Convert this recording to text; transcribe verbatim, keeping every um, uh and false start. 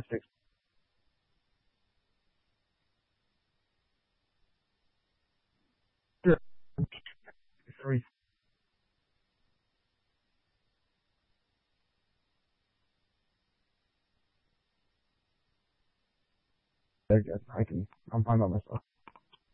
six. Three. They're good. I can. I'm fine by myself.